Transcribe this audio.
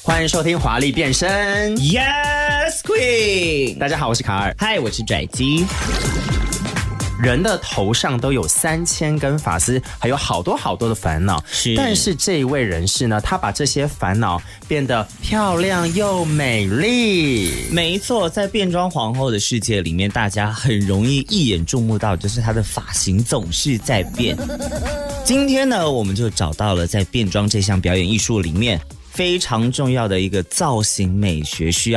欢迎收听华丽变身 Yes Queen。 大家好，我是卡尔。 嗨，我是拽鸡。 人的头上都有3000根发丝，还有好多好多的烦恼。但是这一位人士呢，他把这些烦恼变得漂亮又美丽。 没错，在变装皇后的世界里面，大家很容易一眼注目到，就是她的发型总是在变。今天呢，我们就找到了在变装这项表演艺术里面非常重要的一个造型美学需要